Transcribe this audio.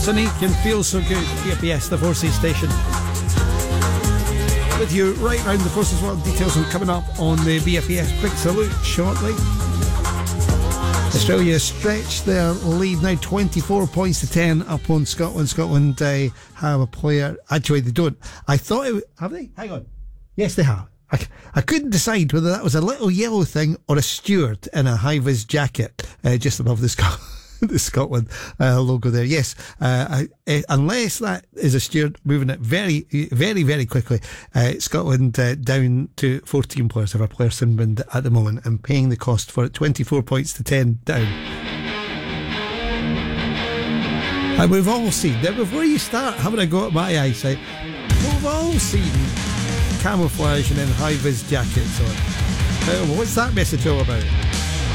Sunny can feel so good. BFBS, the Forces station. With you right round the Forces world. Details will coming up on the BFBS Big Salute shortly. Australia stretched their lead now 24 points to 10 up on Scotland. Scotland have a player. Actually, they don't. I thought it. Have they? Hang on. Yes, they have. I couldn't decide whether that was a little yellow thing or a steward in a high-vis jacket just above the Scotland logo there. Yes, unless that is a steward moving it very, very, very quickly. Scotland down to 14 players, have a player sinbined at the moment and paying the cost for it, 24 points to 10 down. And we've all seen, now before you start having a go at my eyesight, we've all seen camouflage and then high-vis jackets on. What's that message all about?